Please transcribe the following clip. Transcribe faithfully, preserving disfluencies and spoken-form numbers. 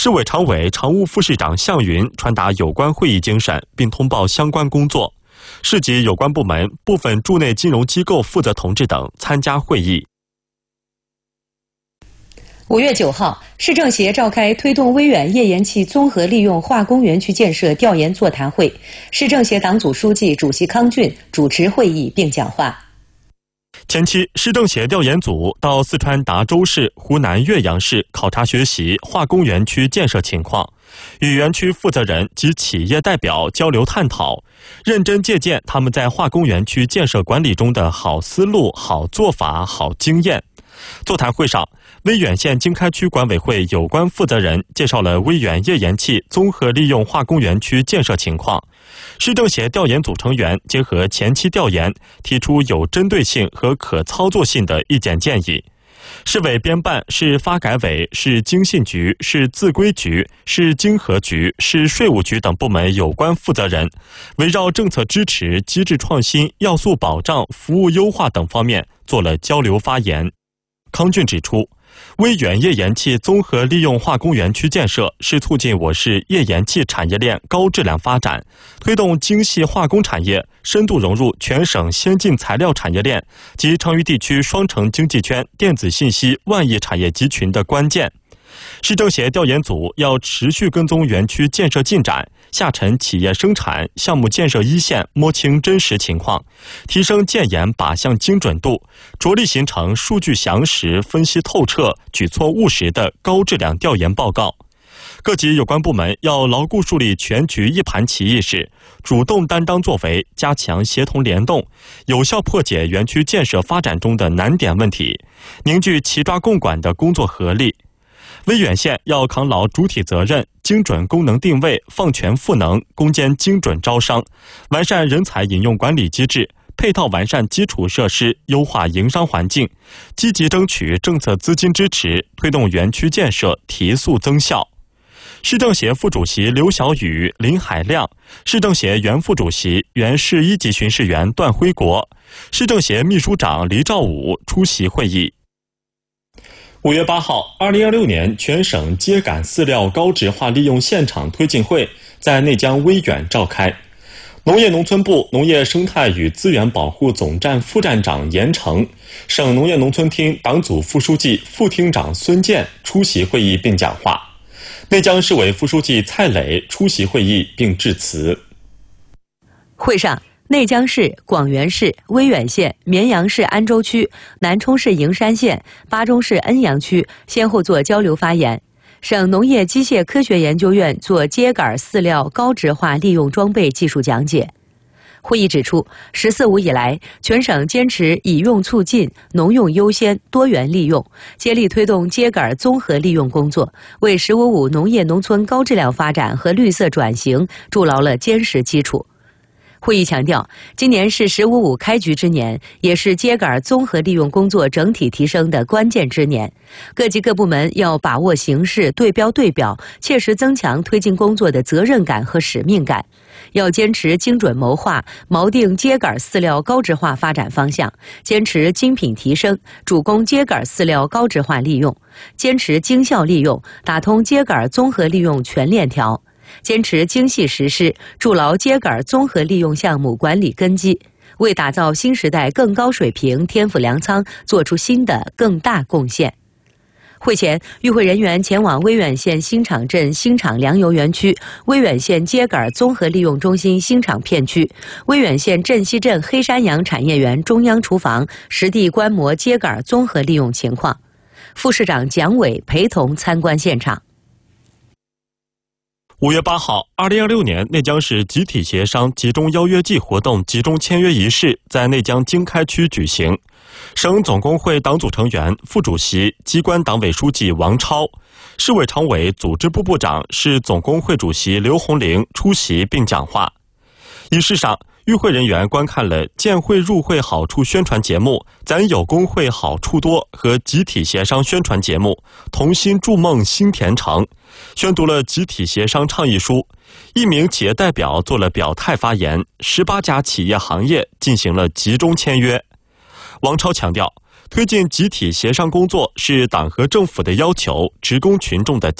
市委常委、常务副市长向云传达有关会议精神，并通报相关工作。市级有关部门、部分驻内金融机构负责同志等参加会议。 五月九号，市政协召开推动威远页岩气综合利用化工园区建设调研座谈会，市政协党组书记、主席康俊主持会议并讲话。 前期，市政协调研组到四川达州市、湖南岳阳市考察学习化工园区建设情况，与园区负责人及企业代表交流探讨，认真借鉴他们在化工园区建设管理中的好思路、好做法、好经验。座谈会上，威远县经开区管委会有关负责人介绍了威远页岩气综合利用化工园区建设情况。市政协调研组成员结合前期调研，提出有针对性和可操作性的意见建议。市委编办、市发改委、市经信局、市自规局、市经合局、市税务局等部门有关负责人，围绕政策支持、机制创新、要素保障、服务优化等方面做了交流发言。康俊指出，威远页岩气综合利用化工园区建设是促进我市页岩气产业链高质量发展，推动精细化工产业深度融入全省先进材料产业链及成渝地区双城经济圈电子信息万亿产业集群的关键。市政协调研组要持续跟踪园区建设进展，下沉企业生产、项目建设一线，摸清真实情况，提升建研靶向精准度，着力形成数据详实、分析透彻、举措务实的高质量调研报告。各级有关部门要牢固树立全局一盘棋意识，主动担当作为，加强协同联动，有效破解园区建设发展中的难点问题，凝聚齐抓共管的工作合力。威远县要扛牢主体责任，精准功能定位，放权赋能，攻坚精准招商，完善人才引用管理机制，配套完善基础设施，优化营商环境，积极争取政策资金支持，推动园区建设提速增效。市政协副主席刘小雨、林海亮，市政协原副主席、原市一级巡视员段辉国，市政协秘书长黎兆武出席会议。五月八号，二零二六年全省秸秆饲料高质化利用现场推进会在内江威远召开。农业农村部农业生态与资源保护总站副站长严成，省农业农村厅党组副书记、副厅长孙健出席会议并讲话。内江市委副书记蔡磊出席会议并致辞。 会上，内江市、广元市、威远县、绵阳市安州区、南充市营山县、巴中市恩阳区先后做交流发言。省农业机械科学研究院做秸秆饲料高质化利用装备技术讲解。会议指出，十四五以来，全省坚持以用促进、农用优先、多元利用，接力推动秸秆综合利用工作，为十五五农业农村高质量发展和绿色转型筑牢了坚实基础。会议强调，今年是十五五开局之年，也是秸秆综合利用工作整体提升的关键之年。各级各部门要把握形势，对标对表，切实增强推进工作的责任感和使命感。要坚持精准谋划，锚定秸秆饲料高质化发展方向，坚持精品提升，主攻秸秆饲料高质化利用，坚持精效利用，打通秸秆综合利用全链条。坚持精细实施，筑牢秸秆综合利用项目管理根基，为打造新时代更高水平天府粮仓做出新的更大贡献。会前，与会人员前往威远县新场镇新场粮油园区、威远县秸秆综合利用中心新场片区、威远县镇西镇黑山羊产业园中央厨房实地观摩秸秆综合利用情况。副市长蒋伟陪同参观现场。 五月八号，二零二六年内江市集体协商集中邀约季活动集中签约仪式在内江经开区举行。省总工会党组成员、副主席、机关党委书记王超，市委常委、组织部部长、市总工会主席刘红玲出席并讲话。仪式上，与会人员观看了建会入会好处宣传节目《咱有工会好处多》和集体协商宣传节目《同心筑梦新田城》，宣读了集体协商倡议书。一名企业代表做了表态发言，十八家企业行业进行了集中签约。王超强调，推进集体协商工作是党和政府的要求，职工群众的